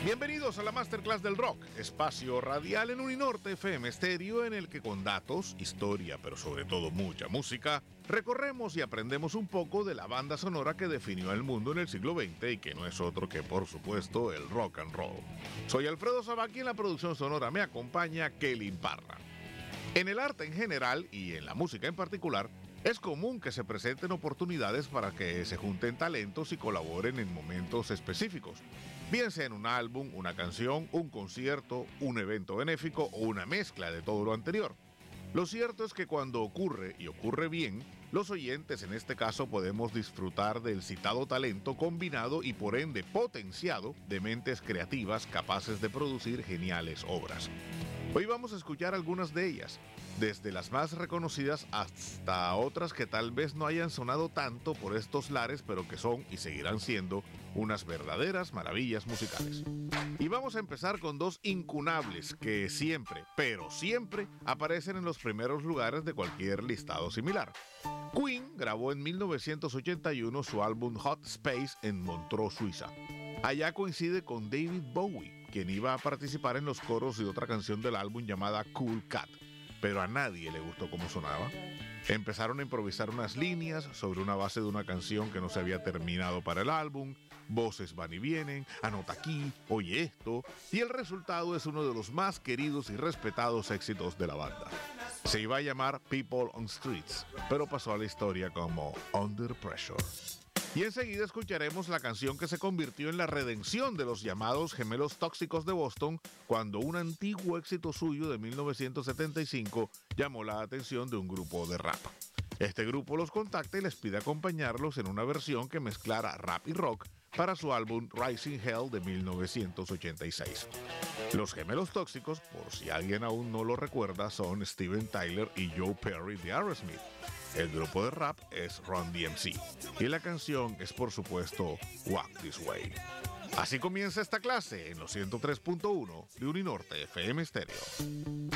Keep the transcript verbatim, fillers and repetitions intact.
Bienvenidos a la Masterclass del Rock, espacio radial en Uninorte F M Estéreo en el que con datos, historia, pero sobre todo mucha música, recorremos y aprendemos un poco de la banda sonora que definió el mundo en el siglo veinte y que no es otro que, por supuesto, el rock and roll. Soy Alfredo Sabaki y en la producción sonora me acompaña Kelly Parra. En el arte en general y en la música en particular, es común que se presenten oportunidades para que se junten talentos y colaboren en momentos específicos, bien sea en un álbum, una canción, un concierto, un evento benéfico o una mezcla de todo lo anterior. Lo cierto es que cuando ocurre, y ocurre bien, los oyentes en este caso podemos disfrutar del citado talento combinado y por ende potenciado de mentes creativas capaces de producir geniales obras. Hoy vamos a escuchar algunas de ellas, desde las más reconocidas hasta otras que tal vez no hayan sonado tanto por estos lares, pero que son y seguirán siendo unas verdaderas maravillas musicales. Y vamos a empezar con dos incunables que siempre, pero siempre, aparecen en los primeros lugares de cualquier listado similar. Queen grabó en mil novecientos ochenta y uno su álbum Hot Space en Montreux, Suiza. Allá coincide con David Bowie, quien iba a participar en los coros de otra canción del álbum llamada Cool Cat, pero a nadie le gustó cómo sonaba. Empezaron a improvisar unas líneas sobre una base de una canción que no se había terminado para el álbum, voces van y vienen, anota aquí, oye esto, y el resultado es uno de los más queridos y respetados éxitos de la banda. Se iba a llamar People on Streets, pero pasó a la historia como Under Pressure. Y enseguida escucharemos la canción que se convirtió en la redención de los llamados Gemelos Tóxicos de Boston cuando un antiguo éxito suyo de mil novecientos setenta y cinco llamó la atención de un grupo de rap. Este grupo los contacta y les pide acompañarlos en una versión que mezclara rap y rock para su álbum Rising Hell de mil novecientos ochenta y seis. Los Gemelos Tóxicos, por si alguien aún no lo recuerda, son Steven Tyler y Joe Perry de Aerosmith. El grupo de rap es Run D M C y la canción es por supuesto Walk This Way. Así comienza esta clase en los ciento tres punto uno de Uninorte F M Estéreo.